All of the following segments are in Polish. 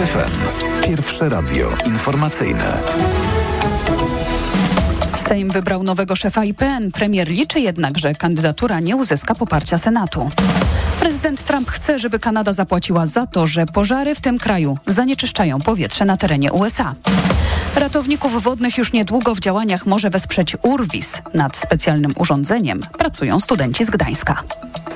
FM. Pierwsze radio informacyjne. Sejm wybrał nowego szefa IPN. Premier liczy jednak, że kandydatura nie uzyska poparcia Senatu. Prezydent Trump chce, żeby Kanada zapłaciła za to, że pożary w tym kraju zanieczyszczają powietrze na terenie USA. Ratowników wodnych już niedługo w działaniach może wesprzeć URWiS. Nad specjalnym urządzeniem pracują studenci z Gdańska.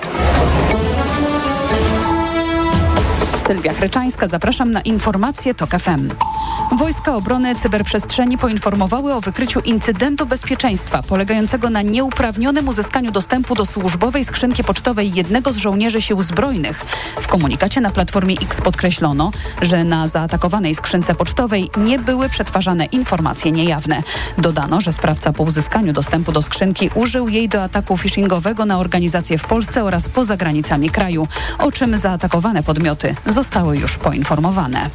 Sylwia Chryczańska, zapraszam na informacje TOK FM. Wojska Obrony Cyberprzestrzeni poinformowały o wykryciu incydentu bezpieczeństwa polegającego na nieuprawnionym uzyskaniu dostępu do służbowej skrzynki pocztowej jednego z żołnierzy sił zbrojnych. W komunikacie na Platformie X podkreślono, że na zaatakowanej skrzynce pocztowej nie były przetwarzane informacje niejawne. Dodano, że sprawca po uzyskaniu dostępu do skrzynki użył jej do ataku phishingowego na organizacje w Polsce oraz poza granicami kraju, o czym zaatakowane podmioty zostały już poinformowane.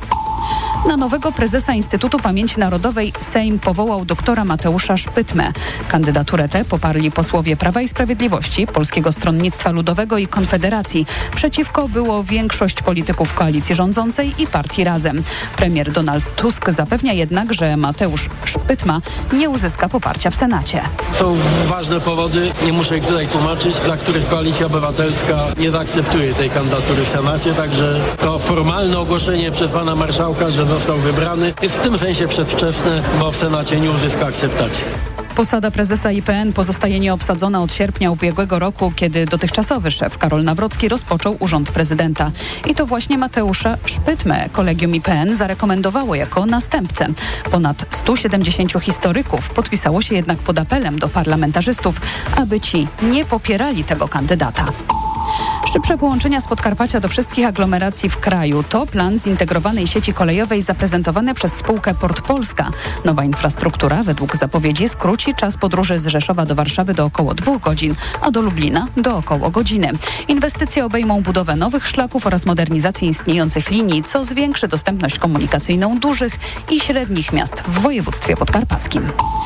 Na nowego prezesa Instytutu Pamięci Narodowej Sejm powołał doktora Mateusza Szpytmę. Kandydaturę tę poparli posłowie Prawa i Sprawiedliwości, Polskiego Stronnictwa Ludowego i Konfederacji. Przeciwko było większość polityków koalicji rządzącej i partii Razem. Premier Donald Tusk zapewnia jednak, że Mateusz Szpytma nie uzyska poparcia w Senacie. Są ważne powody, nie muszę ich tutaj tłumaczyć, dla których Koalicja Obywatelska nie zaakceptuje tej kandydatury w Senacie, także to formalne ogłoszenie przez pana marszałka, że został wybrany, jest w tym sensie przedwczesne, bo w Senacie nie uzyska akceptacji. Posada prezesa IPN pozostaje nieobsadzona od sierpnia ubiegłego roku, kiedy dotychczasowy szef Karol Nawrocki rozpoczął urząd prezydenta. I to właśnie Mateusza Szpytmę kolegium IPN zarekomendowało jako następcę. Ponad 170 historyków podpisało się jednak pod apelem do parlamentarzystów, aby ci nie popierali tego kandydata. Szybsze połączenia z Podkarpacia do wszystkich aglomeracji w kraju to plan zintegrowanej sieci kolejowej zaprezentowany przez spółkę Port Polska. Nowa infrastruktura według zapowiedzi skróci czas podróży z Rzeszowa do Warszawy do około 2 godzin, a do Lublina do około godziny. Inwestycje obejmą budowę nowych szlaków oraz modernizację istniejących linii, co zwiększy dostępność komunikacyjną dużych i średnich miast w województwie podkarpackim.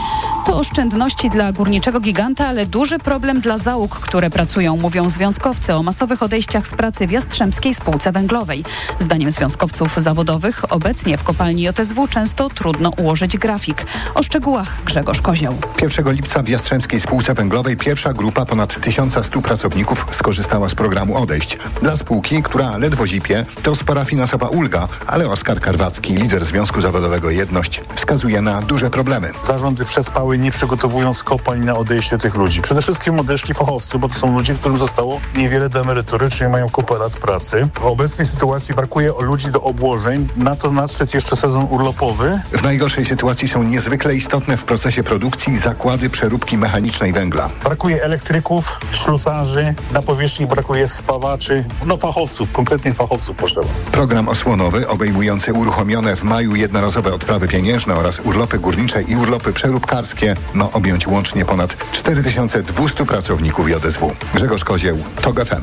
To oszczędności dla górniczego giganta, ale duży problem dla załóg, które pracują, mówią związkowcy o masowych odejściach z pracy w Jastrzębskiej Spółce Węglowej. Zdaniem związkowców zawodowych obecnie w kopalni JSW często trudno ułożyć grafik. O szczegółach Grzegorz Kozioł. 1 lipca w Jastrzębskiej Spółce Węglowej pierwsza grupa ponad 1100 pracowników skorzystała z programu odejść. Dla spółki, która ledwo zipie, to spora finansowa ulga, ale Oskar Karwacki, lider Związku Zawodowego Jedność, wskazuje na duże problemy. Zarządy przespały, nie przygotowując kopalń na odejście tych ludzi. Przede wszystkim odeszli fachowcy, bo to są ludzie, którym zostało niewiele do emerytury, czyli mają kupę lat pracy. W obecnej sytuacji brakuje ludzi do obłożeń, na to nadszedł jeszcze sezon urlopowy. W najgorszej sytuacji są niezwykle istotne w procesie produkcji zakłady przeróbki mechanicznej węgla. Brakuje elektryków, ślusarzy, na powierzchni brakuje spawaczy, fachowców, konkretnych fachowców potrzeba. Program osłonowy obejmujący uruchomione w maju jednorazowe odprawy pieniężne oraz urlopy górnicze i urlopy przeróbkarskie ma objąć łącznie ponad 4200 pracowników JSW. Grzegorz Kozieł, TOK FM.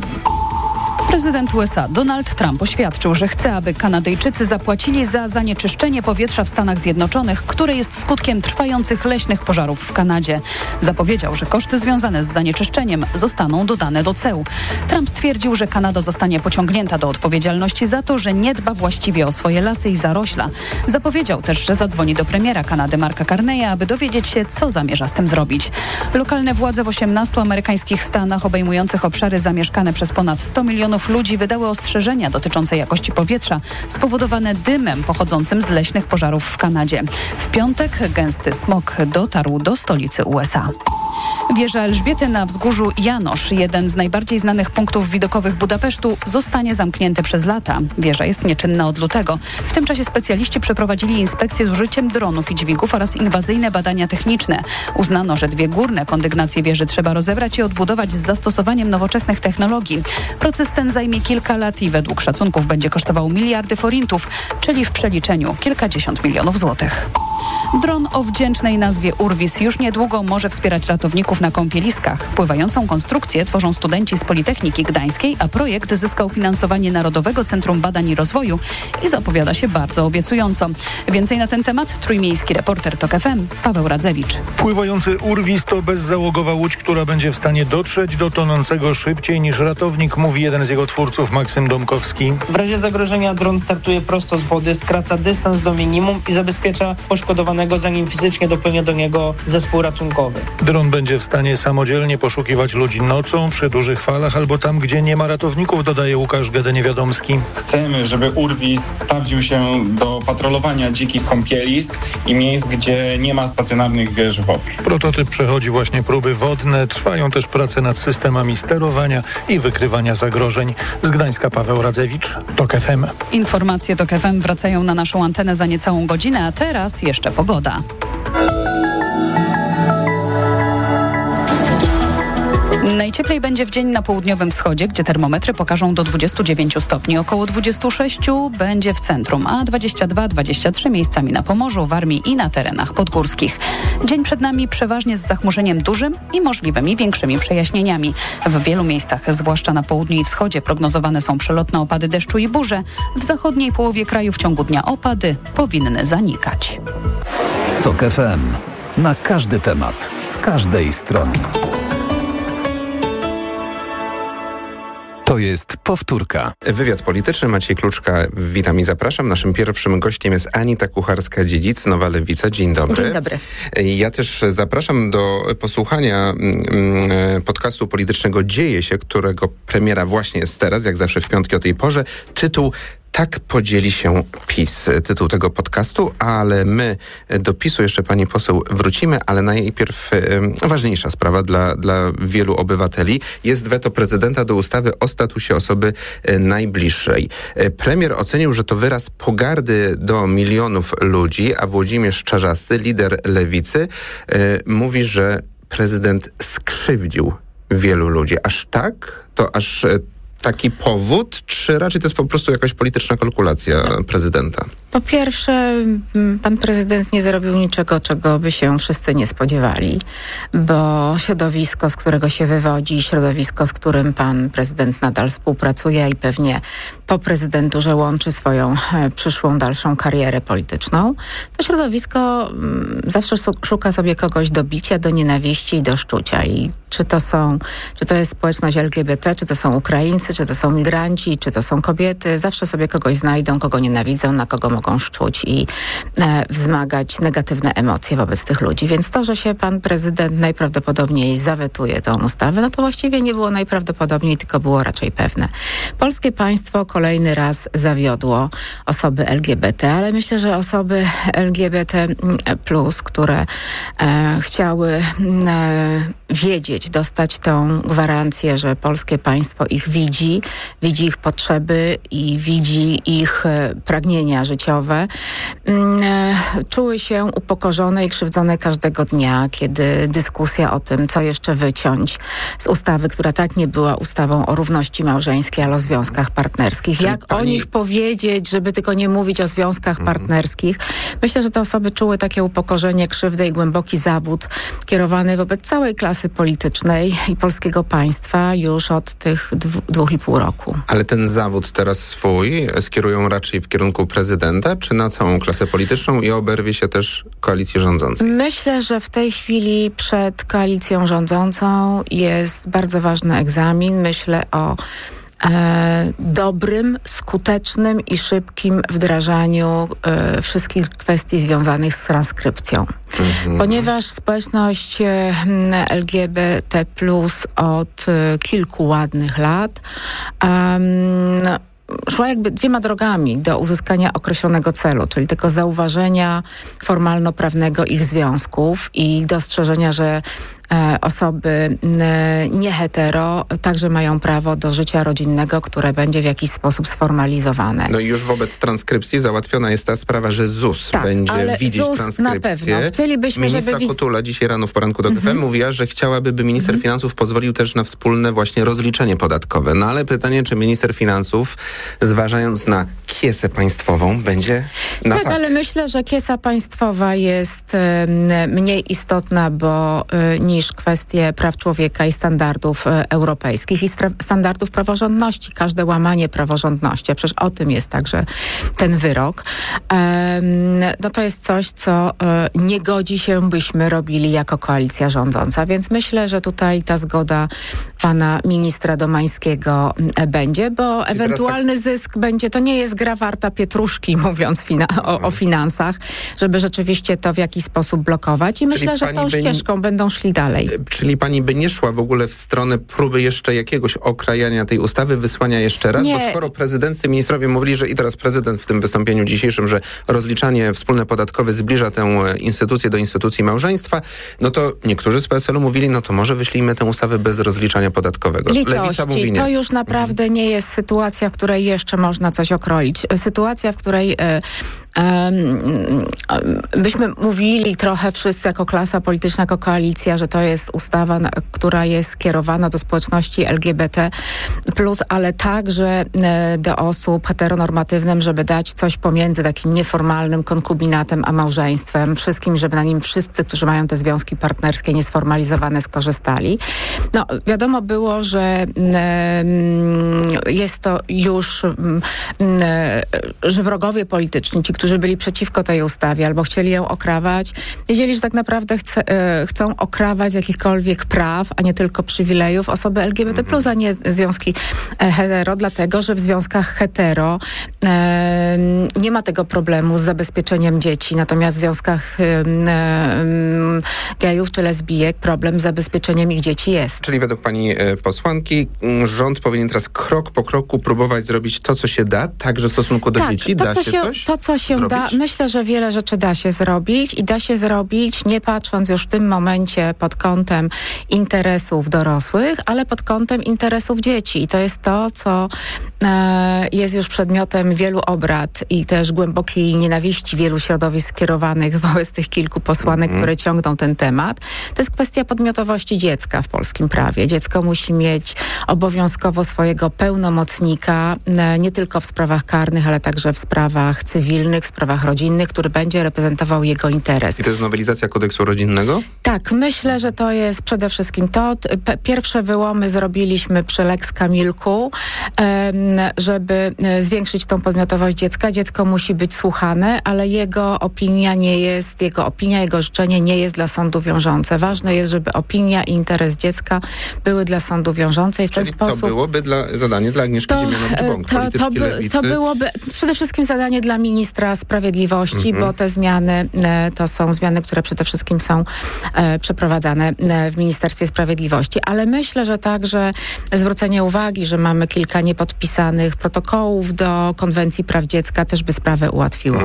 Prezydent USA Donald Trump oświadczył, że chce, aby Kanadyjczycy zapłacili za zanieczyszczenie powietrza w Stanach Zjednoczonych, które jest skutkiem trwających leśnych pożarów w Kanadzie. Zapowiedział, że koszty związane z zanieczyszczeniem zostaną dodane do ceł. Trump stwierdził, że Kanada zostanie pociągnięta do odpowiedzialności za to, że nie dba właściwie o swoje lasy i zarośla. Zapowiedział też, że zadzwoni do premiera Kanady Marka Carneya, aby dowiedzieć się, co zamierza z tym zrobić. Lokalne władze w 18 amerykańskich stanach obejmujących obszary zamieszkane przez ponad 100 milionów ludzi wydały ostrzeżenia dotyczące jakości powietrza spowodowane dymem pochodzącym z leśnych pożarów w Kanadzie. W piątek gęsty smog dotarł do stolicy USA. Wieża Elżbiety na wzgórzu Janosz, jeden z najbardziej znanych punktów widokowych Budapesztu, zostanie zamknięty przez lata. Wieża jest nieczynna od lutego. W tym czasie specjaliści przeprowadzili inspekcje z użyciem dronów i dźwigów oraz inwazyjne badania techniczne. Uznano, że 2 górne kondygnacje wieży trzeba rozebrać i odbudować z zastosowaniem nowoczesnych technologii. Proces ten zajmie kilka lat i według szacunków będzie kosztował miliardy forintów, czyli w przeliczeniu kilkadziesiąt milionów złotych. Dron o wdzięcznej nazwie URWiS już niedługo może wspierać ratownictwo ratowników na kąpieliskach. Pływającą konstrukcję tworzą studenci z Politechniki Gdańskiej, a projekt zyskał finansowanie Narodowego Centrum Badań i Rozwoju i zapowiada się bardzo obiecująco. Więcej na ten temat trójmiejski reporter TOK FM Paweł Radzewicz. Pływający Urwis to bezzałogowa łódź, która będzie w stanie dotrzeć do tonącego szybciej niż ratownik, mówi jeden z jego twórców, Maksym Domkowski. W razie zagrożenia dron startuje prosto z wody, skraca dystans do minimum i zabezpiecza poszkodowanego, zanim fizycznie dopłynie do niego zespół ratunkowy. Dron będzie w stanie samodzielnie poszukiwać ludzi nocą, przy dużych falach albo tam, gdzie nie ma ratowników, dodaje Łukasz Gede-Niewiadomski. Chcemy, żeby Urwis sprawdził się do patrolowania dzikich kąpielisk i miejsc, gdzie nie ma stacjonarnych wież wodnych. Prototyp przechodzi właśnie próby wodne. Trwają też prace nad systemami sterowania i wykrywania zagrożeń. Z Gdańska Paweł Radzewicz, TOK FM. Informacje TOK FM wracają na naszą antenę za niecałą godzinę, a teraz jeszcze pogoda. Najcieplej będzie w dzień na południowym wschodzie, gdzie termometry pokażą do 29 stopni. Około 26 będzie w centrum, a 22-23 miejscami na Pomorzu, Warmii i na terenach podgórskich. Dzień przed nami przeważnie z zachmurzeniem dużym i możliwymi większymi przejaśnieniami. W wielu miejscach, zwłaszcza na południu i wschodzie, prognozowane są przelotne opady deszczu i burze. W zachodniej połowie kraju w ciągu dnia opady powinny zanikać. TOK FM. Na każdy temat, z każdej strony. To jest powtórka. Wywiad polityczny, Maciej Kluczka, witam i zapraszam. Naszym pierwszym gościem jest Anita Kucharska-Dziedzic, Nowa Lewica. Dzień dobry. Dzień dobry. Ja też zapraszam do posłuchania podcastu politycznego Dzieje się, którego premiera właśnie jest teraz, jak zawsze w piątki o tej porze. Tytuł Tak podzieli się PiS, tytuł tego podcastu, ale my do PiS-u jeszcze, pani poseł, wrócimy, ale najpierw ważniejsza sprawa dla wielu obywateli jest weto prezydenta do ustawy o statusie osoby najbliższej. Premier ocenił, że to wyraz pogardy do milionów ludzi, a Włodzimierz Czarzasty, lider Lewicy, mówi, że prezydent skrzywdził wielu ludzi. Aż tak? To aż taki powód, czy raczej to jest po prostu jakaś polityczna kalkulacja prezydenta? Po pierwsze, pan prezydent nie zrobił niczego, czego by się wszyscy nie spodziewali, bo środowisko, z którego się wywodzi, środowisko, z którym pan prezydent nadal współpracuje i pewnie po prezydenturze łączy swoją przyszłą, dalszą karierę polityczną, to środowisko zawsze szuka sobie kogoś do bicia, do nienawiści i do szczucia. I czy to jest społeczność LGBT, czy to są Ukraińcy, czy to są migranci, czy to są kobiety, zawsze sobie kogoś znajdą, kogo nienawidzą, na kogo mogą szczuć i wzmagać negatywne emocje wobec tych ludzi. Więc to, że się pan prezydent najprawdopodobniej zawetuje tą ustawę, no to właściwie nie było najprawdopodobniej, tylko było raczej pewne. Polskie państwo kolejny raz zawiodło osoby LGBT, ale myślę, że osoby LGBT+, które chciały wiedzieć, dostać tą gwarancję, że polskie państwo ich widzi ich potrzeby i widzi ich pragnienia życiowe, czuły się upokorzone i krzywdzone każdego dnia, kiedy dyskusja o tym, co jeszcze wyciąć z ustawy, która tak nie była ustawą o równości małżeńskiej, ale o związkach partnerskich. Czyli jak o nich powiedzieć, żeby tylko nie mówić o związkach partnerskich. Myślę, że te osoby czuły takie upokorzenie, krzywdę i głęboki zawód kierowany wobec całej klasy politycznej i polskiego państwa już od tych 2,5 roku. Ale ten zawód teraz swój skierują raczej w kierunku prezydenta, czy na całą klasę polityczną i oberwie się też koalicji rządzącej? Myślę, że w tej chwili przed koalicją rządzącą jest bardzo ważny egzamin. Myślę o dobrym, skutecznym i szybkim wdrażaniu wszystkich kwestii związanych z transkrypcją. Ponieważ społeczność LGBT+ od kilku ładnych lat szła jakby dwiema drogami do uzyskania określonego celu, czyli tego zauważenia formalno-prawnego ich związków i dostrzeżenia, że osoby niehetero także mają prawo do życia rodzinnego, które będzie w jakiś sposób sformalizowane. No i już wobec transkrypcji załatwiona jest ta sprawa, że ZUS będzie widzieć ZUS transkrypcję. Na pewno. Chcielibyśmy, Ministra Kotula dzisiaj rano w poranku do KFM mówiła, że chciałaby, by minister finansów pozwolił też na wspólne właśnie rozliczenie podatkowe. No ale pytanie, czy minister finansów, zważając na kiesę państwową będzie na tak. Ale myślę, że kiesa państwowa jest mniej istotna, niż kwestie praw człowieka i standardów europejskich i standardów praworządności. Każde łamanie praworządności, a przecież o tym jest także ten wyrok. To jest coś, co nie godzi się, byśmy robili jako koalicja rządząca. Więc myślę, że tutaj ta zgoda pana ministra Domańskiego będzie, bo ewentualny zysk będzie, to nie jest gra warta pietruszki, mówiąc o finansach, żeby rzeczywiście to w jakiś sposób blokować i myślę, że tą ścieżką będą szli dalej. Czyli pani by nie szła w ogóle w stronę próby jeszcze jakiegoś okrajania tej ustawy, wysłania jeszcze raz, bo skoro prezydency, ministrowie mówili, że i teraz prezydent w tym wystąpieniu dzisiejszym, że rozliczanie wspólne podatkowe zbliża tę instytucję do instytucji małżeństwa, no to niektórzy z PSL-u mówili, no to może wyślijmy tę ustawę bez rozliczania podatkowego. Lewica mówi nie. To już naprawdę nie jest sytuacja, w której jeszcze można coś okroić. Sytuacja, w której byśmy mówili trochę wszyscy jako klasa polityczna, jako koalicja, że to jest ustawa, która jest skierowana do społeczności LGBT+, ale także do osób heteronormatywnym, żeby dać coś pomiędzy takim nieformalnym konkubinatem a małżeństwem. Wszystkim, żeby na nim wszyscy, którzy mają te związki partnerskie niesformalizowane, skorzystali. No, wiadomo było, że jest to już, że wrogowie polityczni, ci, którzy byli przeciwko tej ustawie albo chcieli ją okrawać, wiedzieli, że tak naprawdę chcą okrawać z jakichkolwiek praw, a nie tylko przywilejów osoby LGBT+, a nie związki hetero, dlatego, że w związkach hetero nie ma tego problemu z zabezpieczeniem dzieci, natomiast w związkach gejów czy lesbijek problem z zabezpieczeniem ich dzieci jest. Czyli według pani posłanki rząd powinien teraz krok po kroku próbować zrobić to, co się da, także w stosunku do dzieci? To, co się da, myślę, że wiele rzeczy da się zrobić i da się zrobić nie patrząc już w tym momencie pod kątem interesów dorosłych, ale pod kątem interesów dzieci. I to jest to, co jest już przedmiotem wielu obrad i też głębokiej nienawiści wielu środowisk skierowanych wobec tych kilku posłanek, które ciągną ten temat. To jest kwestia podmiotowości dziecka w polskim prawie. Dziecko musi mieć obowiązkowo swojego pełnomocnika, nie tylko w sprawach karnych, ale także w sprawach cywilnych, w sprawach rodzinnych, który będzie reprezentował jego interes. I to jest nowelizacja kodeksu rodzinnego? Tak, myślę, że to jest przede wszystkim to. Pierwsze wyłomy zrobiliśmy przy Lex Kamilku, żeby zwiększyć tą podmiotowość dziecka. Dziecko musi być słuchane, ale jego opinia, jego życzenie nie jest dla sądu wiążące. Ważne jest, żeby opinia i interes dziecka były dla sądu wiążące i w ten sposób... to byłoby zadanie dla Agnieszki Dziemianowicz-Bąk, polityczki Lewicy. To byłoby przede wszystkim zadanie dla ministra sprawiedliwości, bo te zmiany to są zmiany, które przede wszystkim są przeprowadzane w Ministerstwie Sprawiedliwości. Ale myślę, że także zwrócenie uwagi, że mamy kilka niepodpisanych protokołów do Konwencji Praw Dziecka też by sprawę ułatwiło.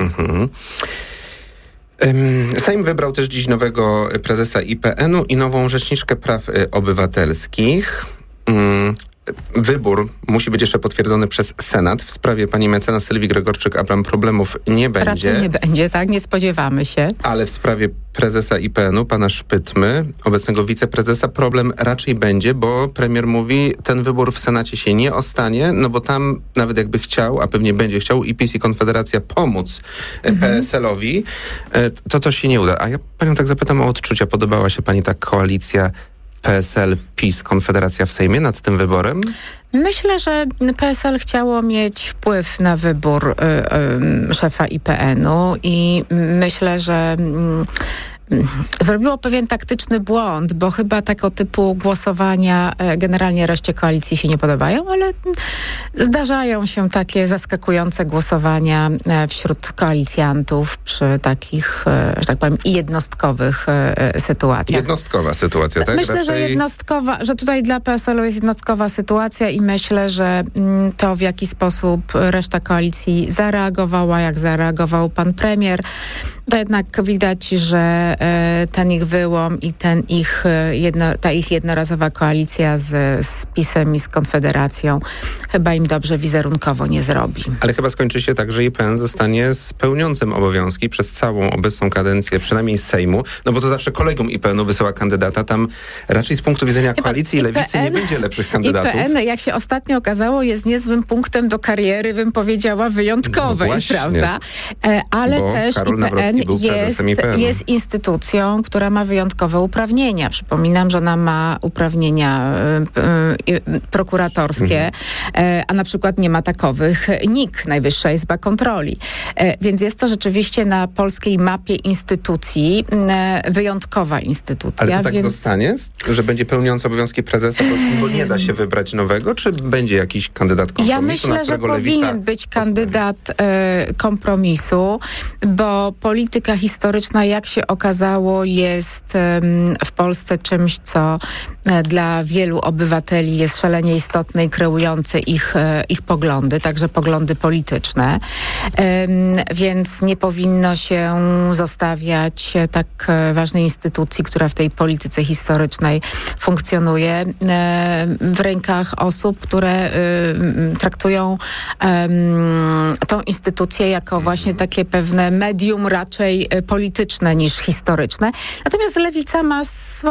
Sejm wybrał też dziś nowego prezesa IPN-u i nową rzeczniczkę praw obywatelskich. Wybór musi być jeszcze potwierdzony przez Senat. W sprawie pani mecenas Sylwii Gregorczyk-Abram problemów nie będzie. Raczej nie będzie, tak? Nie spodziewamy się. Ale w sprawie prezesa IPN-u, pana Szpytmy, obecnego wiceprezesa, problem raczej będzie, bo premier mówi, ten wybór w Senacie się nie ostanie, no bo tam nawet jakby chciał, a pewnie będzie chciał i PiS i Konfederacja pomóc PSL-owi, to się nie uda. A ja panią tak zapytam o odczucia. Podobała się pani ta koalicja PSL, PiS, Konfederacja w Sejmie nad tym wyborem? Myślę, że PSL chciało mieć wpływ na wybór szefa IPN-u i myślę, że zrobiło pewien taktyczny błąd, bo chyba tego typu głosowania generalnie reszcie koalicji się nie podobają, ale zdarzają się takie zaskakujące głosowania wśród koalicjantów przy takich, że tak powiem, jednostkowych sytuacjach. Jednostkowa sytuacja, tak? Myślę, że tutaj dla PSL-u jest jednostkowa sytuacja i myślę, że to w jaki sposób reszta koalicji zareagowała, jak zareagował pan premier, to jednak widać, że ten ich wyłom i ta ich jednorazowa koalicja z PiS-em i z Konfederacją chyba im dobrze wizerunkowo nie zrobi. Ale chyba skończy się tak, że IPN zostanie spełniącym obowiązki przez całą obecną kadencję, przynajmniej z Sejmu, no bo to zawsze kolegium IPN-u wysyła kandydata. Tam raczej z punktu widzenia koalicji i lewicy nie będzie lepszych kandydatów. IPN, jak się ostatnio okazało, jest niezłym punktem do kariery, bym powiedziała, wyjątkowej, prawda? Ale też IPN jest instytucją, która ma wyjątkowe uprawnienia. Przypominam, że ona ma uprawnienia prokuratorskie, a na przykład nie ma takowych NIK, Najwyższa Izba Kontroli. Więc jest to rzeczywiście na polskiej mapie instytucji wyjątkowa instytucja. Ale to tak zostanie? Że będzie pełniący obowiązki prezesa, bo nie da się wybrać nowego? Czy będzie jakiś kandydat kompromisu? Ja myślę, że powinien być kandydat kompromisu, bo polityka historyczna, jak się okazało, jest w Polsce czymś, co dla wielu obywateli jest szalenie istotne i kreujące ich poglądy, także poglądy polityczne. Więc nie powinno się zostawiać tak ważnej instytucji, która w tej polityce historycznej funkcjonuje, w rękach osób, które traktują tą instytucję jako właśnie takie pewne medium raczej polityczne niż historyczne. Natomiast Lewica ma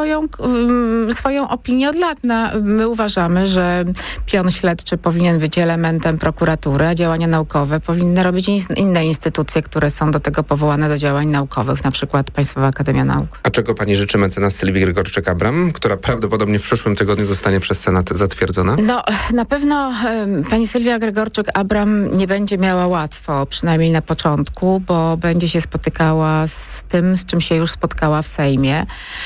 swoją opinię od lat. My uważamy, że pion śledczy powinien być elementem prokuratury, a działania naukowe powinny robić inne instytucje, które są do tego powołane do działań naukowych, na przykład Państwowa Akademia Nauk. A czego pani życzy mecenas Sylwii Gregorczyk-Abram, która prawdopodobnie w przyszłym tygodniu zostanie przez Senat zatwierdzona? No, na pewno pani Sylwia Gregorczyk-Abram nie będzie miała łatwo, przynajmniej na początku, bo będzie się spotykała z tym, z czym się już spotkała w Sejmie,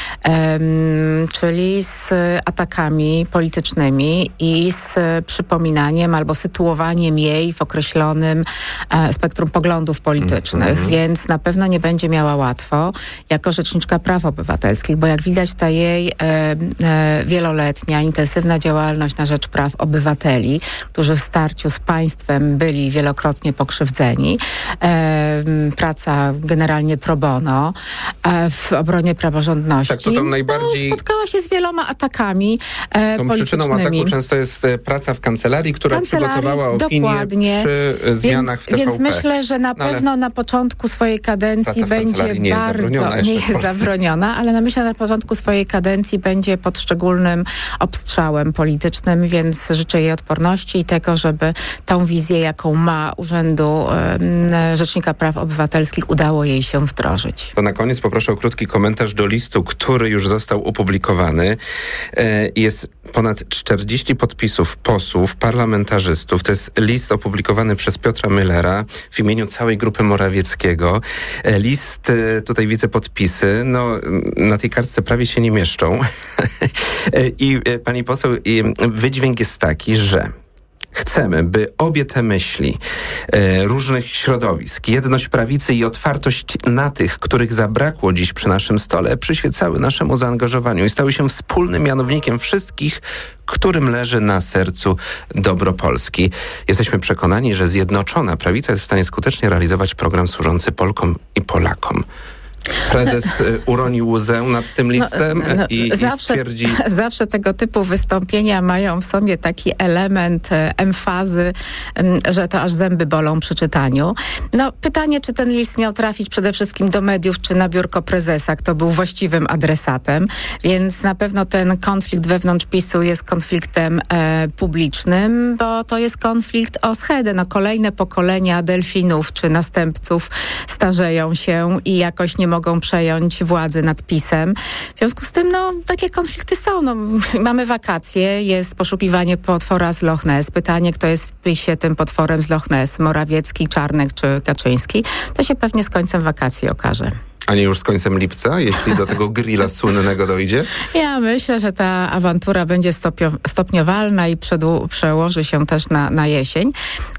czyli z atakami politycznymi i z przypominaniem albo sytuowaniem jej w określonym spektrum poglądów politycznych, więc na pewno nie będzie miała łatwo jako rzeczniczka praw obywatelskich, bo jak widać ta jej wieloletnia, intensywna działalność na rzecz praw obywateli, którzy w starciu z państwem byli wielokrotnie pokrzywdzeni, praca generalnie pro bono w obronie praworządności. Tak, to tam najbardziej... spotkała się z wieloma atakami tą przyczyną ataku często jest praca w kancelarii, która przygotowała opinię przy zmianach w TVP. Więc myślę, że na pewno na początku swojej kadencji będzie nie jest zabroniona, ale myślę, że na początku swojej kadencji będzie pod szczególnym obstrzałem politycznym, więc życzę jej odporności i tego, żeby tą wizję, jaką ma Urzędu Rzecznika Praw Obywatelskich, udało jej się wdrożyć. To na koniec poproszę o krótki komentarz do listu, który już został opublikowany. Jest ponad 40 podpisów posłów, parlamentarzystów. To jest list opublikowany przez Piotra Müllera w imieniu całej grupy Morawieckiego. List, tutaj widzę podpisy, no na tej kartce prawie się nie mieszczą. I pani poseł, wydźwięk jest taki, że chcemy, by obie te myśli różnych środowisk, jedność prawicy i otwartość na tych, których zabrakło dziś przy naszym stole, przyświecały naszemu zaangażowaniu i stały się wspólnym mianownikiem wszystkich, którym leży na sercu dobro Polski. Jesteśmy przekonani, że zjednoczona prawica jest w stanie skutecznie realizować program służący Polkom i Polakom. Prezes uronił łzę nad tym listem i stwierdzi... Zawsze tego typu wystąpienia mają w sobie taki element emfazy, że to aż zęby bolą przy czytaniu. No, pytanie, czy ten list miał trafić przede wszystkim do mediów, czy na biurko prezesa, kto był właściwym adresatem. Więc na pewno ten konflikt wewnątrz PiS-u jest konfliktem publicznym, bo to jest konflikt o schedę. No, kolejne pokolenia delfinów czy następców starzeją się i jakoś nie mogą przejąć władzy nad PiS-em. W związku z tym, takie konflikty są. Mamy wakacje, jest poszukiwanie potwora z Loch Ness. Pytanie, kto jest w PiS-ie tym potworem z Loch Ness, Morawiecki, Czarnek czy Kaczyński, to się pewnie z końcem wakacji okaże. A nie już z końcem lipca, jeśli do tego grilla słynnego dojdzie? Ja myślę, że ta awantura będzie stopniowalna i przełoży się też na jesień.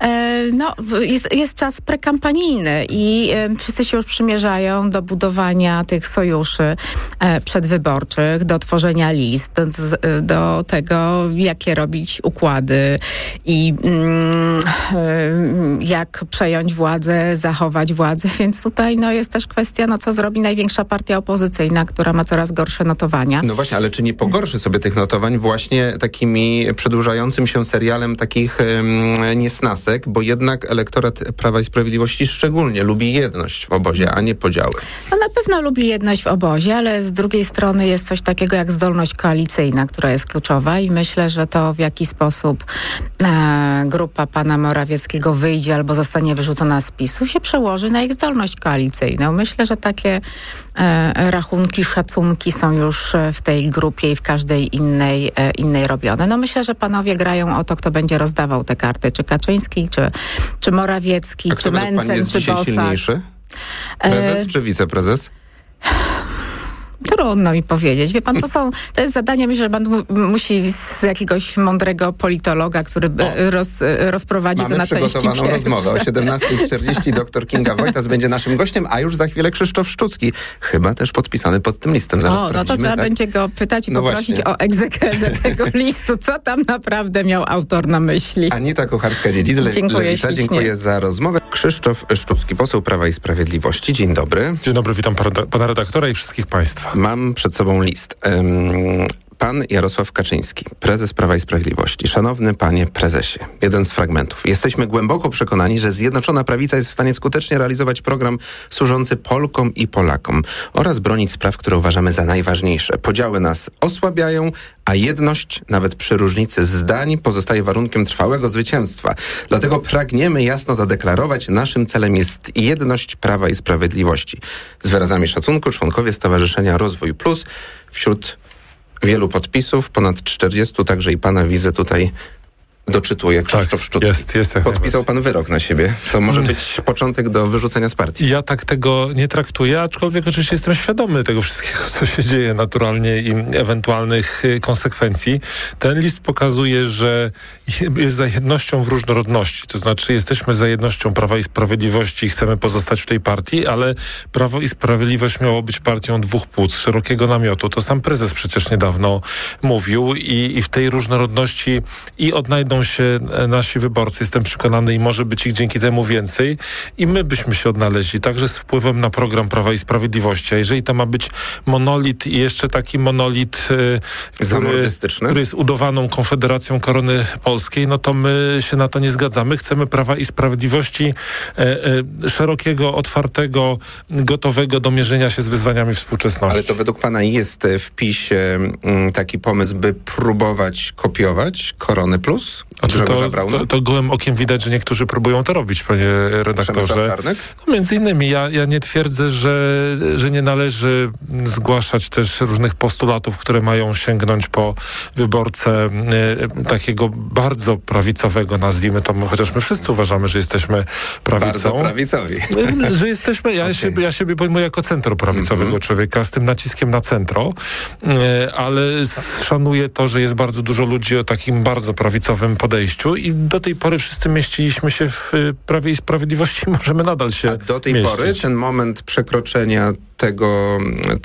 Jest czas prekampanijny i wszyscy się już przymierzają do budowania tych sojuszy przedwyborczych, do tworzenia list, do tego, jakie robić układy i jak przejąć władzę, zachować władzę. Więc tutaj jest też kwestia, co to zrobi największa partia opozycyjna, która ma coraz gorsze notowania. No właśnie, ale czy nie pogorszy sobie tych notowań właśnie takimi przedłużającym się serialem takich niesnasek, bo jednak elektorat Prawa i Sprawiedliwości szczególnie lubi jedność w obozie, a nie podziały. No na pewno lubi jedność w obozie, ale z drugiej strony jest coś takiego jak zdolność koalicyjna, która jest kluczowa i myślę, że to w jaki sposób grupa pana Morawieckiego wyjdzie albo zostanie wyrzucona z PiS-u się przełoży na ich zdolność koalicyjną. Myślę, że takie rachunki, szacunki są już w tej grupie i w każdej innej robione. No myślę, że panowie grają o to, kto będzie rozdawał te karty. Czy Kaczyński, czy Morawiecki, czy Mencen, czy Bosak. Silniejszy? Prezes czy wiceprezes? Trudno mi powiedzieć. Wie pan, to jest zadanie, myślę, że pan musi z jakiegoś mądrego politologa, który rozprowadzi to na części. Mamy przygotowaną rozmowę. O 17:40 dr Kinga Wojtas będzie naszym gościem, a już za chwilę Krzysztof Szczucki. Chyba też podpisany pod tym listem. Zaraz no to trzeba będzie go pytać i poprosić o egzekuzę tego listu. Co tam naprawdę miał autor na myśli? Anita Kucharska-Dziedzic, Lewica. Dziękuję za rozmowę. Krzysztof Szczucki, poseł Prawa i Sprawiedliwości. Dzień dobry. Dzień dobry, witam pana redaktora i wszystkich państwa. Mam przed sobą list. Pan Jarosław Kaczyński, prezes Prawa i Sprawiedliwości. Szanowny panie prezesie, jeden z fragmentów. Jesteśmy głęboko przekonani, że Zjednoczona Prawica jest w stanie skutecznie realizować program służący Polkom i Polakom oraz bronić spraw, które uważamy za najważniejsze. Podziały nas osłabiają, a jedność, nawet przy różnicy zdań, pozostaje warunkiem trwałego zwycięstwa. Dlatego pragniemy jasno zadeklarować, naszym celem jest jedność Prawa i Sprawiedliwości. Z wyrazami szacunku członkowie Stowarzyszenia Rozwój Plus, wśród wielu podpisów, ponad 40, także i pana widzę tutaj doczytuje Krzysztof Szczucki. Jest Podpisał pan wyrok na siebie. To może być początek do wyrzucenia z partii. Ja tak tego nie traktuję, aczkolwiek oczywiście jestem świadomy tego wszystkiego, co się dzieje naturalnie i ewentualnych konsekwencji. Ten list pokazuje, że jest za jednością w różnorodności. To znaczy jesteśmy za jednością Prawa i Sprawiedliwości i chcemy pozostać w tej partii, ale Prawo i Sprawiedliwość miało być partią dwóch płód, szerokiego namiotu. To sam prezes przecież niedawno mówił i w tej różnorodności i odnajdą się nasi wyborcy, jestem przekonany, i może być ich dzięki temu więcej i my byśmy się odnaleźli, także z wpływem na program Prawa i Sprawiedliwości. A jeżeli to ma być monolit i jeszcze taki monolit, który jest udawaną Konfederacją Korony Polskiej, no to my się na to nie zgadzamy. Chcemy Prawa i Sprawiedliwości szerokiego, otwartego, gotowego do mierzenia się z wyzwaniami współczesności. Ale to według pana jest w PiS-ie taki pomysł, by próbować kopiować Koronę Plus? To gołym okiem widać, że niektórzy próbują to robić, panie redaktorze. No, między innymi ja nie twierdzę, że nie należy zgłaszać też różnych postulatów, które mają sięgnąć po wyborcę takiego bardzo prawicowego, nazwijmy to, chociaż my wszyscy uważamy, że jesteśmy prawicą. Bardzo prawicowi. Że jesteśmy, ja siebie pojmuję jako centroprawicowego człowieka, z tym naciskiem na centro, ale szanuję to, że jest bardzo dużo ludzi o takim bardzo prawicowym podejściu i do tej pory wszyscy mieściliśmy się w Prawie i Sprawiedliwości i możemy nadal się do tej mieścić. Pory ten moment przekroczenia tego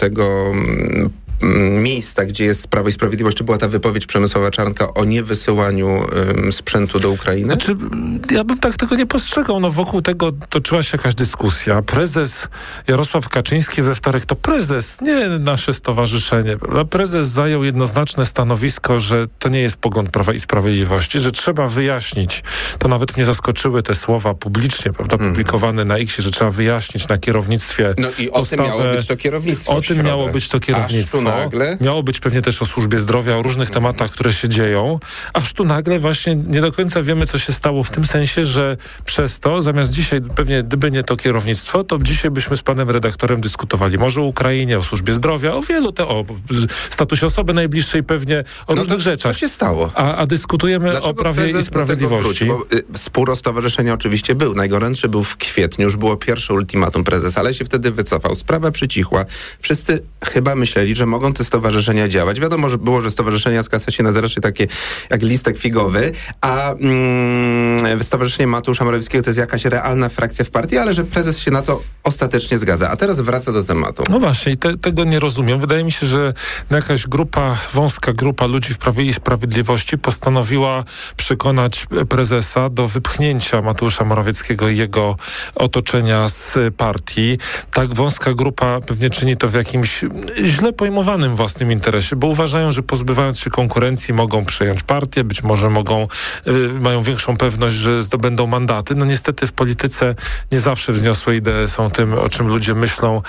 miejsca, gdzie jest Prawo i Sprawiedliwość, czy była ta wypowiedź Przemysława Czarnka o niewysyłaniu sprzętu do Ukrainy? Znaczy, ja bym tak tego nie postrzegał. No, wokół tego toczyła się jakaś dyskusja. Prezes Jarosław Kaczyński we wtorek to prezes, nie nasze stowarzyszenie. Prezes zajął jednoznaczne stanowisko, że to nie jest pogląd Prawa i Sprawiedliwości, że trzeba wyjaśnić. To nawet mnie zaskoczyły te słowa publicznie, prawda, publikowane na X-ie, że trzeba wyjaśnić na kierownictwie. No i o tym miało być to kierownictwo. O tym miało być to kierownictwo. Nagle? Miało być pewnie też o służbie zdrowia, o różnych tematach, które się dzieją, aż tu nagle właśnie nie do końca wiemy, co się stało w tym sensie, że przez to, zamiast dzisiaj, pewnie gdyby nie to kierownictwo, to dzisiaj byśmy z panem redaktorem dyskutowali może o Ukrainie, o służbie zdrowia, o wielu, o statusie osoby najbliższej, pewnie, o różnych rzeczach. Co się stało? A dyskutujemy Dlaczego o Prawie i Sprawiedliwości. Bo spór o stowarzyszenie oczywiście był. Najgorętszy był w kwietniu, już było pierwsze ultimatum prezesa, ale się wtedy wycofał. Sprawa przycichła. Wszyscy chyba myśleli, że mogą te stowarzyszenia działać. Wiadomo, że było, że stowarzyszenia z kasy się nazywa raczej takie jak listek figowy, a Stowarzyszenie Mateusza Morawieckiego to jest jakaś realna frakcja w partii, ale że prezes się na to ostatecznie zgadza. A teraz wraca do tematu. No właśnie, i tego nie rozumiem. Wydaje mi się, że jakaś wąska grupa ludzi w Prawie i Sprawiedliwości postanowiła przekonać prezesa do wypchnięcia Mateusza Morawieckiego i jego otoczenia z partii. Tak wąska grupa pewnie czyni to w jakimś źle pojmowanym własnym interesie, bo uważają, że pozbywając się konkurencji mogą przejąć partię, być może mają większą pewność, że zdobędą mandaty. No niestety w polityce nie zawsze wzniosłe idee są tym, o czym ludzie myślą,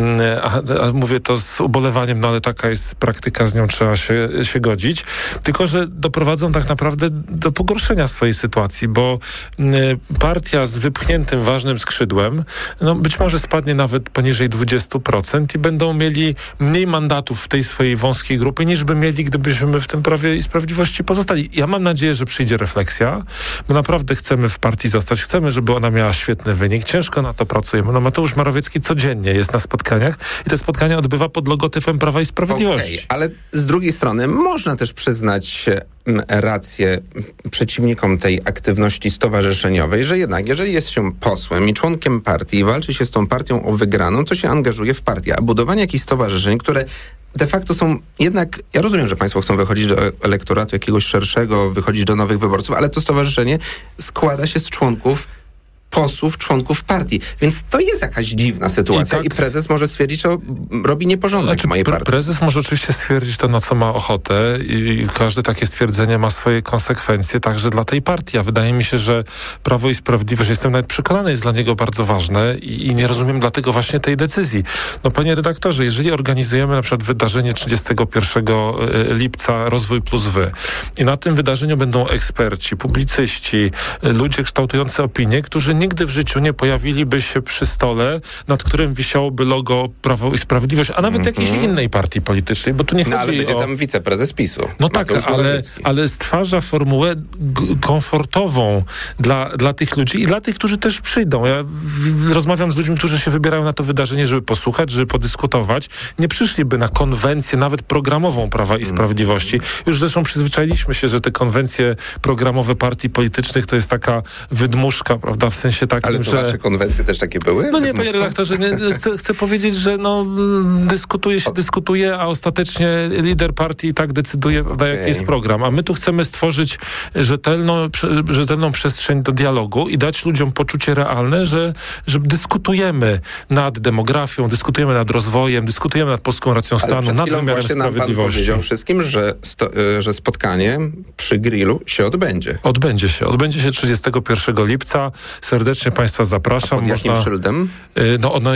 a mówię to z ubolewaniem, no ale taka jest praktyka, z nią trzeba się godzić. Tylko że doprowadzą tak naprawdę do pogorszenia swojej sytuacji, bo partia z wypchniętym ważnym skrzydłem, no być może spadnie nawet poniżej 20% i będą mieli mniej mandatów w tej swojej wąskiej grupie, niż by mieli, gdybyśmy w tym Prawie i Sprawiedliwości pozostali. Ja mam nadzieję, że przyjdzie refleksja, bo naprawdę chcemy w partii zostać, chcemy, żeby ona miała świetny wynik. Ciężko na to pracujemy. No Mateusz Morawiecki codziennie jest na spotkaniach i te spotkania odbywa pod logotypem Prawa i Sprawiedliwości. Okay, ale z drugiej strony można też przyznać rację przeciwnikom tej aktywności stowarzyszeniowej, że jednak jeżeli jest się posłem i członkiem partii i walczy się z tą partią o wygraną, to się angażuje w partię. A budowanie jakichś stowarzyszeń, które de facto są jednak, ja rozumiem, że państwo chcą wychodzić do elektoratu jakiegoś szerszego, wychodzić do nowych wyborców, ale to stowarzyszenie składa się z członków posłów, członków partii. Więc to jest jakaś dziwna sytuacja i prezes może stwierdzić, że robi nieporządek w mojej partii. Prezes może oczywiście stwierdzić to, na co ma ochotę i każde takie stwierdzenie ma swoje konsekwencje także dla tej partii. A wydaje mi się, że Prawo i Sprawiedliwość, jestem nawet przekonany, jest dla niego bardzo ważne i nie rozumiem dlatego właśnie tej decyzji. No panie redaktorze, jeżeli organizujemy na przykład wydarzenie 31 lipca Rozwój plus Wy i na tym wydarzeniu będą eksperci, publicyści, ludzie kształtujący opinie, którzy nigdy w życiu nie pojawiliby się przy stole, nad którym wisiałoby logo Prawo i Sprawiedliwość, a nawet jakiejś innej partii politycznej, bo tu nie chodzi ale będzie tam wiceprezes PiS-u. No tak, ale stwarza formułę komfortową dla tych ludzi i dla tych, którzy też przyjdą. Ja rozmawiam z ludźmi, którzy się wybierają na to wydarzenie, żeby posłuchać, żeby podyskutować. Nie przyszliby na konwencję, nawet programową Prawa i Sprawiedliwości. Już zresztą przyzwyczailiśmy się, że te konwencje programowe partii politycznych to jest taka wydmuszka, prawda, w sensie takim, ale to wasze konwencje też takie były? No nie, panie redaktorze, chcę powiedzieć, że dyskutuje, a ostatecznie lider partii i tak decyduje, jaki jest program. A my tu chcemy stworzyć rzetelną przestrzeń do dialogu i dać ludziom poczucie realne, że dyskutujemy nad demografią, dyskutujemy nad rozwojem, dyskutujemy nad polską racją stanu, nad wymiarem sprawiedliwości. Pan powiedział wszystkim, że spotkanie przy grillu się odbędzie. Odbędzie się 31 lipca. Serdecznie państwa zapraszam. A pod jakim szyldem? No ono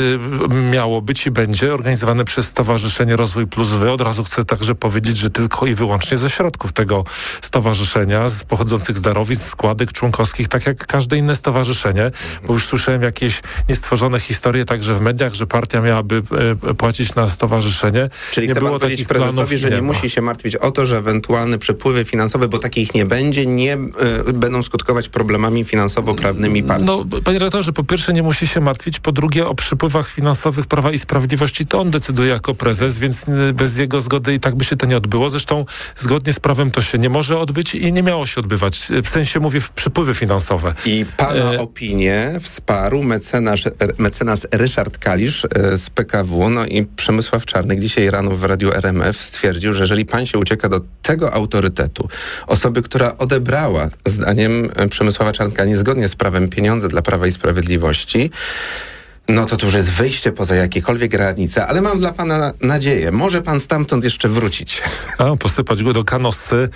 miało być i będzie organizowane przez Stowarzyszenie Rozwój plus Wy. Od razu chcę także powiedzieć, że tylko i wyłącznie ze środków tego stowarzyszenia, pochodzących z darowizn, składek członkowskich, tak jak każde inne stowarzyszenie, bo już słyszałem jakieś niestworzone historie także w mediach, że partia miałaby płacić na stowarzyszenie. Czyli chce pan powiedzieć prezesowi, że nie musi się martwić o to, że ewentualne przepływy finansowe, bo takich nie będzie, nie będą skutkować problemami finansowo-prawnymi partii. No, panie redaktorze, po pierwsze nie musi się martwić, po drugie o przypływach finansowych Prawa i Sprawiedliwości to on decyduje jako prezes, więc bez jego zgody i tak by się to nie odbyło. Zresztą zgodnie z prawem to się nie może odbyć i nie miało się odbywać. W sensie mówię przypływy finansowe. I pana opinię wsparł mecenas Ryszard Kalisz z PKW, no i Przemysław Czarnek dzisiaj rano w radiu RMF stwierdził, że jeżeli pan się ucieka do tego autorytetu, osoby, która odebrała, zdaniem Przemysława Czarnka, niezgodnie z prawem pieniądze dla Prawa i Sprawiedliwości, no to już jest wyjście poza jakiekolwiek granice, ale mam dla pana nadzieję. Może pan stamtąd jeszcze wrócić. Posypać go do kanosy.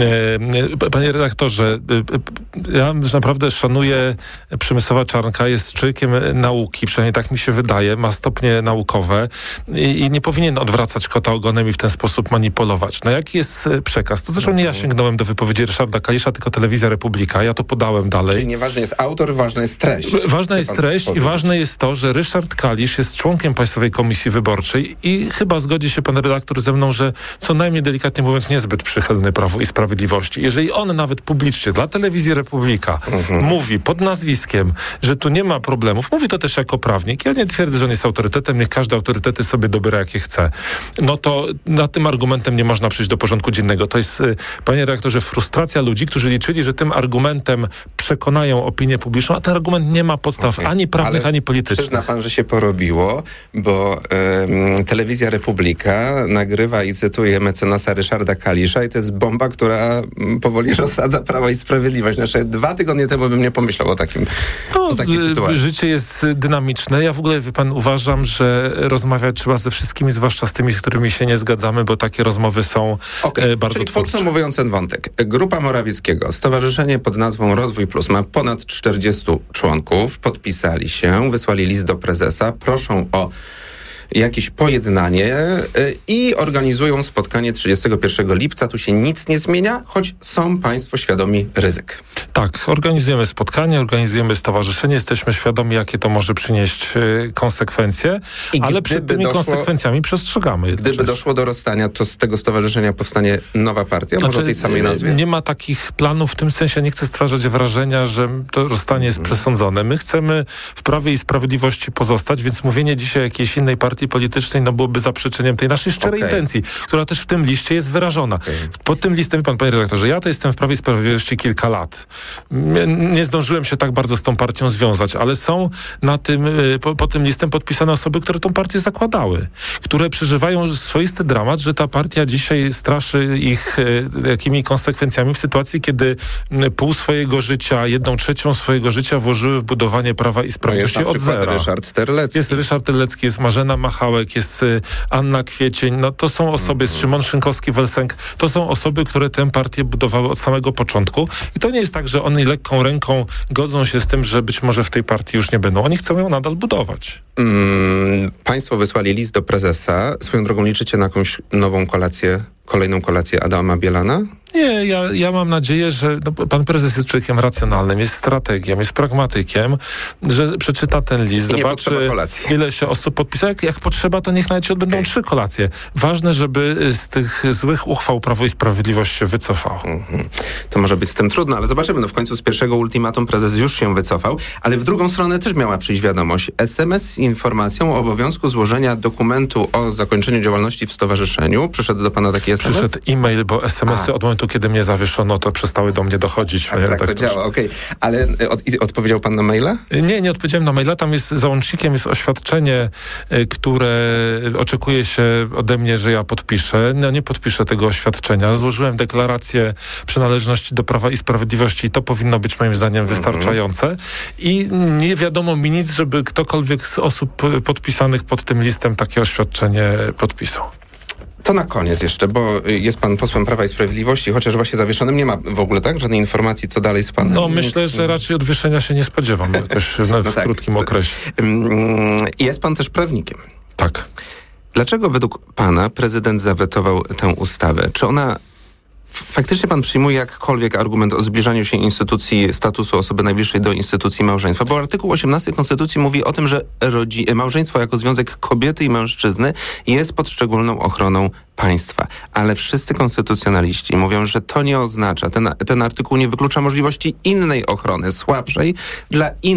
Panie redaktorze, ja naprawdę szanuję Przemysława Czarnka, jest człowiekiem nauki, przynajmniej tak mi się wydaje, ma stopnie naukowe i nie powinien odwracać kota ogonem i w ten sposób manipulować. No jaki jest przekaz? To zresztą nie ja sięgnąłem do wypowiedzi Ryszarda Kalisza, tylko Telewizja Republika. Ja to podałem dalej. Czyli nieważny jest autor, ważna jest treść. Ważna jest treść i ważne jest to, że Ryszard Kalisz jest członkiem Państwowej Komisji Wyborczej i chyba zgodzi się pan redaktor ze mną, że co najmniej delikatnie mówiąc niezbyt przychylny Prawu i Sprawiedliwości. Jeżeli on nawet publicznie dla Telewizji Republika mówi pod nazwiskiem, że tu nie ma problemów, mówi to też jako prawnik. Ja nie twierdzę, że on jest autorytetem, niech każdy autorytety sobie dobiera jakie chce. No to nad tym argumentem nie można przyjść do porządku dziennego. To jest, panie redaktorze, frustracja ludzi, którzy liczyli, że tym argumentem przekonają opinię publiczną, a ten argument nie ma podstaw ani prawnych, ani politycznych. Przyzna pan, że się porobiło, bo Telewizja Republika nagrywa i cytuje mecenasa Ryszarda Kalisza i to jest bomba, która powoli rozsadza Prawo i Sprawiedliwość. Znaczy 2 tygodnie temu bym nie pomyślał o takiej sytuacji. Życie jest dynamiczne. Ja w ogóle, wie pan, uważam, że rozmawiać trzeba ze wszystkimi, zwłaszcza z tymi, z którymi się nie zgadzamy, bo takie rozmowy są bardzo czyli twórcze. podsumowując ten wątek. Grupa Morawieckiego, stowarzyszenie pod nazwą Rozwój Plus ma ponad 40 członków, podpisali się, wysłali list do prezesa, proszą o jakieś pojednanie i organizują spotkanie 31 lipca. Tu się nic nie zmienia, choć są państwo świadomi ryzyk. Tak, organizujemy spotkanie, organizujemy stowarzyszenie, jesteśmy świadomi, jakie to może przynieść konsekwencje, ale przed tymi konsekwencjami przestrzegamy. Gdyby doszło do rozstania, to z tego stowarzyszenia powstanie nowa partia, może o tej samej nazwie? Nie ma takich planów, w tym sensie nie chcę stwarzać wrażenia, że to rozstanie jest przesądzone. My chcemy w Prawie i Sprawiedliwości pozostać, więc mówienie dzisiaj o jakiejś innej partii politycznej byłoby zaprzeczeniem tej naszej szczerej intencji, która też w tym liście jest wyrażona. Pod tym listem, panie redaktorze, ja to jestem w Prawie i Sprawiedliwości kilka lat. Nie zdążyłem się tak bardzo z tą partią związać, ale są pod tym listem podpisane osoby, które tą partię zakładały, które przeżywają swoisty dramat, że ta partia dzisiaj straszy ich jakimi konsekwencjami w sytuacji, kiedy pół swojego życia, 1/3 swojego życia włożyły w budowanie Prawa i Sprawiedliwości od zera. Ryszard Terlecki. Jest Ryszard Terlecki, jest Marzena Machałek, jest Anna Kwiecień. To są osoby, jest Szymon Szynkowski-Welsenk. To są osoby, które tę partię budowały od samego początku. I to nie jest tak, że oni lekką ręką godzą się z tym, że być może w tej partii już nie będą. Oni chcą ją nadal budować. Państwo wysłali list do prezesa. Swoją drogą liczycie na jakąś nową kolację, kolejną kolację Adama Bielana? Nie, ja mam nadzieję, że pan prezes jest człowiekiem racjonalnym, jest strategiem, jest pragmatykiem, że przeczyta ten list, zobaczy, ile się osób podpisało. Jak potrzeba, to niech nawet się odbędą 3 kolacje. Ważne, żeby z tych złych uchwał Prawo i Sprawiedliwość się wycofało. To może być z tym trudno, ale zobaczymy. No w końcu z pierwszego ultimatum prezes już się wycofał, ale w drugą stronę też miała przyjść wiadomość. SMS z informacją o obowiązku złożenia dokumentu o zakończeniu działalności w stowarzyszeniu. Przyszedł do pana taki SMS? Przyszedł e-mail, bo SMS-y od momentu, kiedy mnie zawieszono, to przestały do mnie dochodzić. Tak to działa, okej. Ale odpowiedział pan na maila? Nie odpowiedziałem na maila. Tam jest załącznikiem jest oświadczenie, które oczekuje się ode mnie, że ja podpiszę. No nie podpiszę tego oświadczenia. Złożyłem deklarację przynależności do Prawa i Sprawiedliwości i to powinno być moim zdaniem wystarczające. I nie wiadomo mi nic, żeby ktokolwiek z osób podpisanych pod tym listem takie oświadczenie podpisał. To na koniec jeszcze, bo jest pan posłem Prawa i Sprawiedliwości, chociaż właśnie zawieszonym nie ma w ogóle, tak? Żadnej informacji, co dalej z panem? No myślę, że raczej odwieszenia się nie spodziewam jakoś w krótkim okresie. Jest pan też prawnikiem. Tak. Dlaczego według pana prezydent zawetował tę ustawę? Czy ona... Faktycznie pan przyjmuje jakkolwiek argument o zbliżaniu się instytucji statusu osoby najbliższej do instytucji małżeństwa? Bo artykuł 18 Konstytucji mówi o tym, że małżeństwo jako związek kobiety i mężczyzny jest pod szczególną ochroną państwa. Ale wszyscy konstytucjonaliści mówią, że to nie oznacza, ten artykuł nie wyklucza możliwości innej ochrony, słabszej, dla innych